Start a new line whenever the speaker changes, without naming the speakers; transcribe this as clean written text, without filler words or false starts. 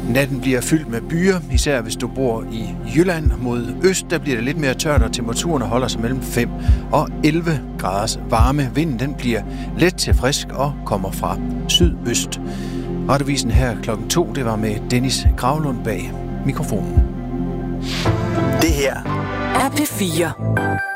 Natten bliver fyldt med byer, især hvis du bor i Jylland. Mod øst, der bliver det lidt mere tørt, og temperaturen holder sig mellem 5 og 11 graders varme. Vinden den bliver let til frisk og kommer fra sydøst. Radioavisen her 2:00, det var med Dennis Gravlund bag mikrofonen.
Det her
er P4.